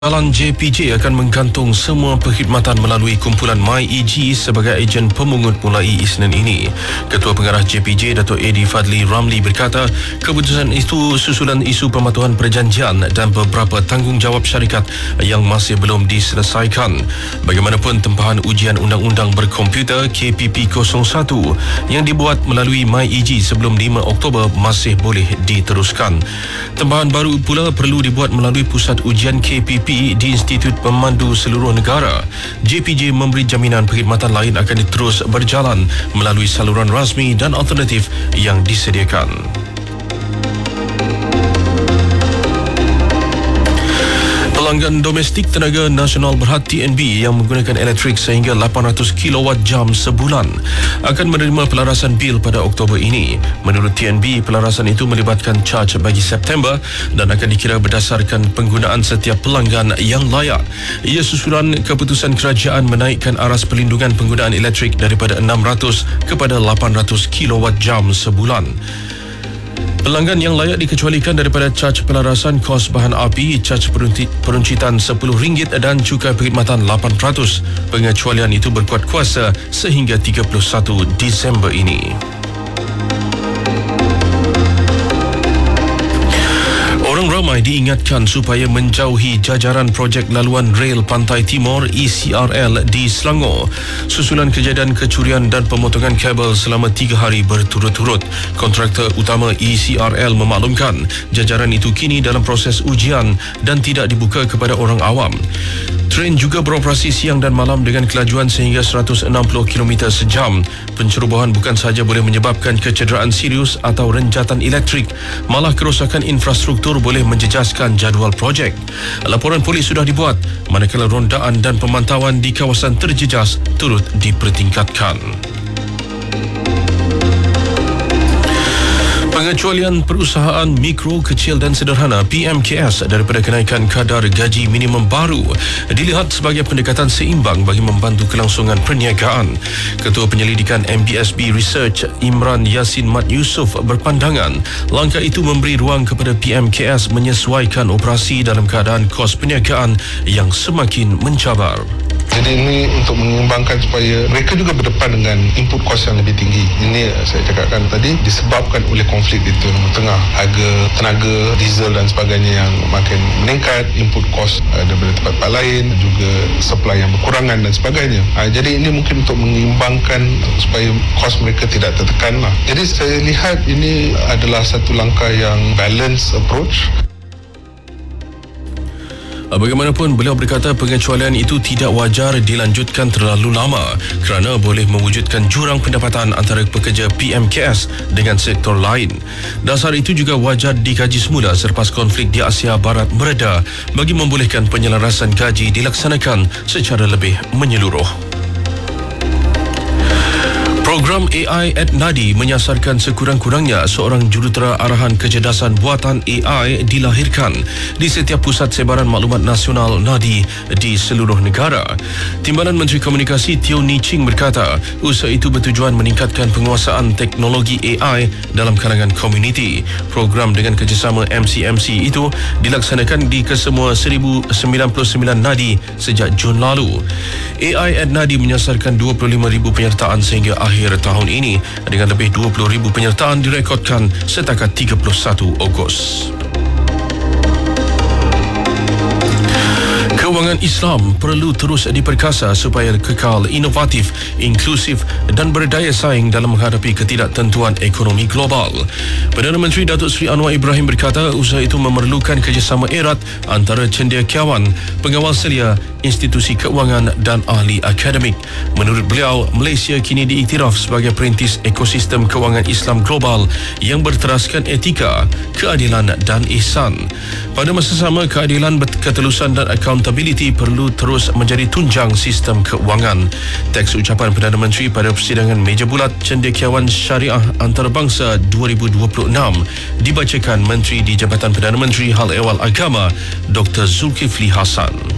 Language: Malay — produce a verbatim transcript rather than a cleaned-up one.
Jalan J P J akan menggantung semua perkhidmatan melalui kumpulan MyEG sebagai ejen pemungut mulai Isnin ini. Ketua Pengarah J P J, Datuk Eddie Fadli Ramli berkata, keputusan itu susulan isu pematuhan perjanjian dan beberapa tanggungjawab syarikat yang masih belum diselesaikan. Bagaimanapun, tempahan ujian undang-undang berkomputer K P P kosong satu yang dibuat melalui MyEG sebelum lima Oktober masih boleh diteruskan. Tempahan baru pula perlu dibuat melalui pusat ujian K P P di Institut Pemandu Seluruh Negara. J P J memberi jaminan perkhidmatan lain akan terus berjalan melalui saluran rasmi dan alternatif yang disediakan. Pelanggan domestik tenaga nasional berhad T N B yang menggunakan elektrik sehingga lapan ratus kilowatt jam sebulan akan menerima pelarasan bil pada Oktober ini. Menurut T N B, pelarasan itu melibatkan caj bagi September dan akan dikira berdasarkan penggunaan setiap pelanggan yang layak. Ia susulan keputusan kerajaan menaikkan aras perlindungan penggunaan elektrik daripada enam ratus kepada lapan ratus kilowatt jam sebulan. Pelanggan yang layak dikecualikan daripada caj pelarasan kos bahan api, caj peruncitan sepuluh ringgit dan cukai perkhidmatan lapan peratus. Pengecualian itu berkuat kuasa sehingga tiga puluh satu Disember ini. Orang ramai diingatkan supaya menjauhi jajaran projek laluan rel Pantai Timur E C R L di Selangor susulan kejadian kecurian dan pemotongan kabel selama tiga hari berturut-turut. Kontraktor utama E C R L memaklumkan jajaran itu kini dalam proses ujian dan tidak dibuka kepada orang awam. Tren juga beroperasi siang dan malam dengan kelajuan sehingga seratus enam puluh kilometer sejam. Pencerobohan bukan sahaja boleh menyebabkan kecederaan serius atau renjatan elektrik, malah kerosakan infrastruktur boleh menjejaskan jadual projek. Laporan polis sudah dibuat, manakala rondaan dan pemantauan di kawasan terjejas turut dipertingkatkan. Pengecualian perusahaan mikro, kecil dan sederhana P M K S daripada kenaikan kadar gaji minimum baru dilihat sebagai pendekatan seimbang bagi membantu kelangsungan perniagaan. Ketua Penyelidikan M B S B Research Imran Yassin Mat Yusof berpandangan langkah itu memberi ruang kepada P M K S menyesuaikan operasi dalam keadaan kos perniagaan yang semakin mencabar. Jadi ini untuk mengimbangkan supaya mereka juga berdepan dengan input kos yang lebih tinggi. Ini saya cakapkan tadi disebabkan oleh konflik di Timur Tengah. Harga tenaga, diesel dan sebagainya yang makin meningkat, input kos uh, daripada tempat-tempat lain, juga supply yang berkurangan dan sebagainya. Uh, jadi ini mungkin untuk mengimbangkan supaya kos mereka tidak tertekan lah. Jadi saya lihat ini adalah satu langkah yang balanced approach. Bagaimanapun, beliau berkata pengecualian itu tidak wajar dilanjutkan terlalu lama kerana boleh mewujudkan jurang pendapatan antara pekerja P M K S dengan sektor lain. Dasar itu juga wajar dikaji semula selepas konflik di Asia Barat mereda bagi membolehkan penyelarasan gaji dilaksanakan secara lebih menyeluruh. Program A I at Nadi menyasarkan sekurang-kurangnya seorang jurutera arahan kecerdasan buatan A I dilahirkan di setiap pusat sebaran maklumat nasional Nadi di seluruh negara. Timbalan Menteri Komunikasi Teo Ni Ching berkata, usaha itu bertujuan meningkatkan penguasaan teknologi A I dalam kalangan komuniti. Program dengan kerjasama M C M C itu dilaksanakan di kesemua seribu sembilan puluh sembilan Nadi sejak Jun lalu. A I at Nadi menyasarkan dua puluh lima ribu penyertaan sehingga akhir tahun ini dengan lebih dua puluh ribu penyertaan direkodkan setakat tiga puluh satu Ogos. Kewangan Islam perlu terus diperkasa supaya kekal inovatif, inklusif dan berdaya saing dalam menghadapi ketidaktentuan ekonomi global. Perdana Menteri Datuk Seri Anwar Ibrahim berkata usaha itu memerlukan kerjasama erat antara cendekiawan, pengawal selia, institusi keuangan dan ahli akademik. Menurut beliau, Malaysia kini diiktiraf sebagai perintis ekosistem kewangan Islam global yang berteraskan etika, keadilan dan ihsan. Pada masa sama, keadilan, ketelusan dan accountability perlu terus menjadi tunjang sistem keuangan. Teks ucapan Perdana Menteri pada persidangan meja bulat Cendekiawan Syariah Antarabangsa dua ribu dua puluh enam dibacakan Menteri di Jabatan Perdana Menteri Hal Ehwal Agama Doktor Zulkifli Hasan.